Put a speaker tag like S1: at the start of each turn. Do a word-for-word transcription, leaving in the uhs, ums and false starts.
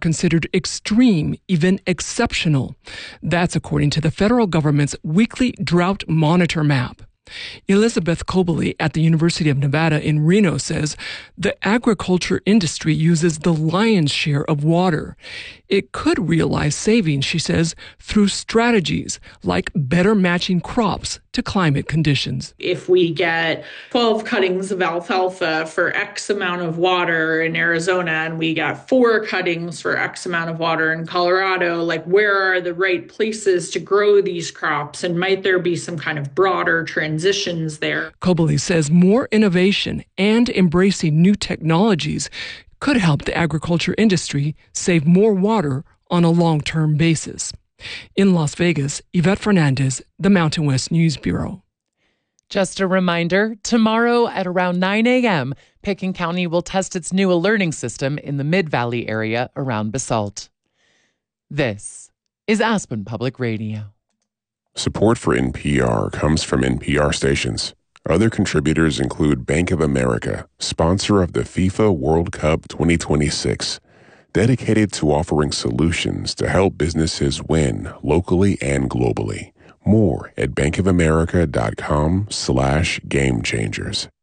S1: considered extreme, even exceptional. That's according to the federal government's weekly drought monitor map. Elizabeth Cobley at the University of Nevada in Reno says the agriculture industry uses the lion's share of water. It could realize savings, she says, through strategies like better matching crops to climate conditions.
S2: If we get twelve cuttings of alfalfa for X amount of water in Arizona and we got four cuttings for X amount of water in Colorado, like where are the right places to grow these crops? And might there be some kind of broader transitions there?
S1: Cobley says more innovation and embracing new technologies could help the agriculture industry save more water on a long-term basis. In Las Vegas, Yvette Fernandez, the Mountain West News Bureau.
S3: Just a reminder, tomorrow at around nine a.m., Pitkin County will test its new alerting system in the Mid-Valley area around Basalt. This is Aspen Public Radio.
S4: Support for N P R comes from N P R stations. Other contributors include Bank of America, sponsor of the FIFA World Cup twenty twenty-six, dedicated to offering solutions to help businesses win locally and globally. More at bankofamerica.com slash game changers.